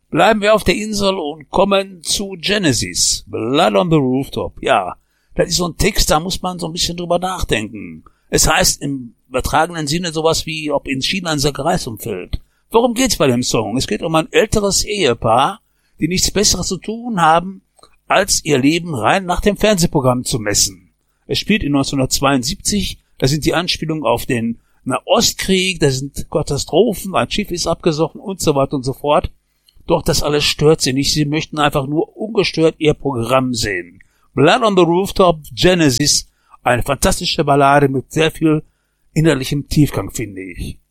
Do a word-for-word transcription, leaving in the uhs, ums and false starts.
Bleiben wir auf der Insel und kommen zu Genesis. Blood on the Rooftop. Ja, das ist so ein Text, da muss man so ein bisschen drüber nachdenken. Es heißt im übertragenen Sinne sowas wie, ob in China ein Sackreis umfällt. Worum geht's bei dem Song? Es geht um ein älteres Ehepaar, die nichts Besseres zu tun haben, als ihr Leben rein nach dem Fernsehprogramm zu messen. Es spielt in neunzehnhundertzweiundsiebzig, da sind die Anspielungen auf den Nahostkrieg, da sind Katastrophen, ein Schiff ist abgesoffen und so weiter und so fort. Doch das alles stört sie nicht, sie möchten einfach nur ungestört ihr Programm sehen. Blood on the Rooftop, Genesis, eine fantastische Ballade mit sehr viel innerlichem Tiefgang, finde ich.